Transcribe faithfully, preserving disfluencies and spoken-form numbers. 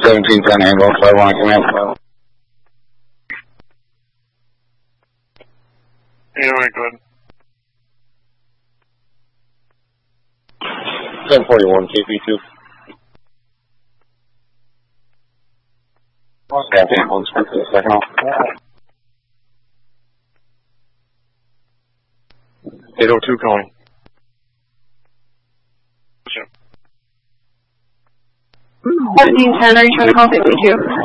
seventeen ten angle, five one command. Yeah, right, go ahead. ten forty-one, K P two. Yeah, one second off. eight oh two calling. seventeen ten, are you trying to call K P two?